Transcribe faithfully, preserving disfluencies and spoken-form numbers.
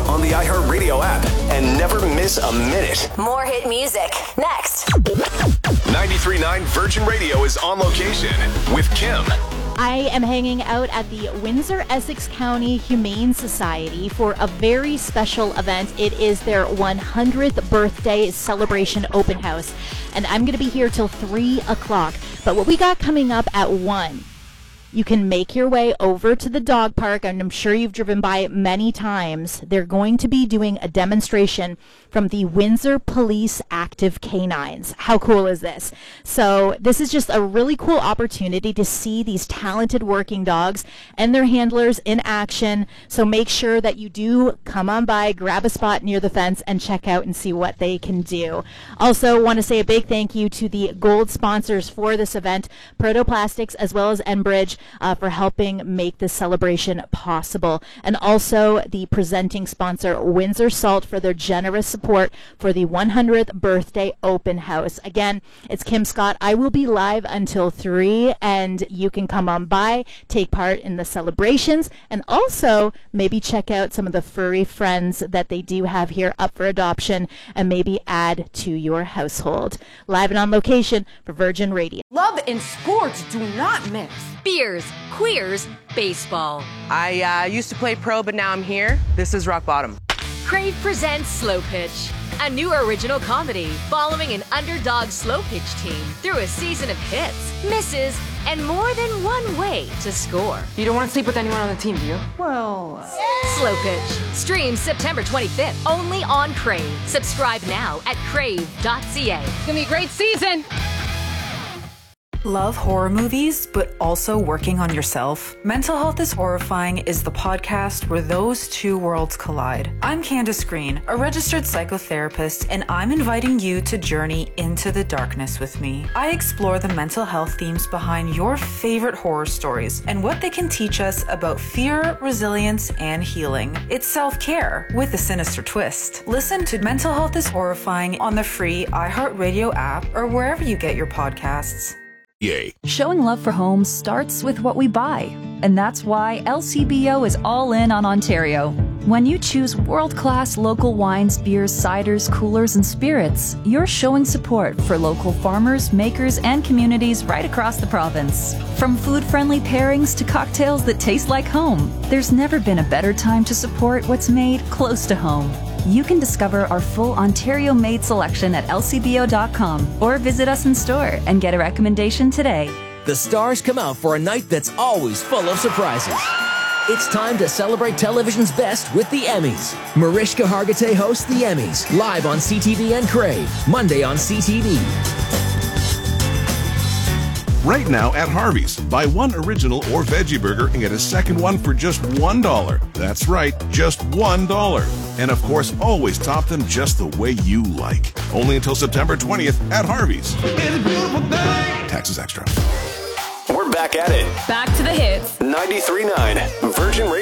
on the iHeartRadio app, and never miss a minute. More hit music next. ninety-three point nine Virgin Radio is on location with Kim. I am hanging out at the Windsor-Essex County Humane Society for a very special event. It is their one hundredth birthday celebration open house, and I'm going to be here till three o'clock. But what we got coming up at one, you can make your way over to the dog park, and I'm sure you've driven by it many times. They're going to be doing a demonstration from the Windsor Police Active Canines. How cool is this? So this is just a really cool opportunity to see these talented working dogs and their handlers in action. So make sure that you do come on by, grab a spot near the fence, and check out and see what they can do. Also want to say a big thank you to the gold sponsors for this event, Protoplastics as well as Enbridge, Uh, for helping make this celebration possible. And also the presenting sponsor, Windsor Salt, for their generous support for the one hundredth birthday open house. Again, it's Kim Scott. I will be live until three, and you can come on by, take part in the celebrations, and also maybe check out some of the furry friends that they do have here up for adoption, and maybe add to your household. Live and on location for Virgin Radio. Love and sports do not mix. Beers, queers, baseball. I uh, used to play pro, but now I'm here. This is rock bottom. Crave presents Slow Pitch, a new original comedy following an underdog slow pitch team through a season of hits, misses, and more than one way to score. You don't want to sleep with anyone on the team, do you? Well... Slow Pitch. Streams September twenty-fifth, only on Crave. Subscribe now at crave dot c a. It's gonna be a great season! Love horror movies, but also working on yourself? Mental Health is Horrifying is the podcast where those two worlds collide. I'm Candace Green, a registered psychotherapist, and I'm inviting you to journey into the darkness with me. I explore the mental health themes behind your favorite horror stories and what they can teach us about fear, resilience, and healing. It's self-care with a sinister twist. Listen to Mental Health is Horrifying on the free iHeartRadio app or wherever you get your podcasts. Yay. Showing love for homes starts with what we buy. And that's why L C B O is all in on Ontario. When you choose world-class local wines, beers, ciders, coolers, and spirits, you're showing support for local farmers, makers, and communities right across the province. From food-friendly pairings to cocktails that taste like home, there's never been a better time to support what's made close to home. You can discover our full Ontario-made selection at L C B O dot com or visit us in store and get a recommendation today. The stars come out for a night that's always full of surprises. It's time to celebrate television's best with the Emmys. Mariska Hargitay hosts the Emmys, live on C T V and Crave, Monday on C T V. Right now at Harvey's, buy one original or veggie burger and get a second one for just one dollar. That's right, just one dollar. And of course, always top them just the way you like. Only until September twentieth at Harvey's. It's a beautiful day. Taxes extra. We're back at it. Back to the hits. ninety-three point nine Virgin Radio.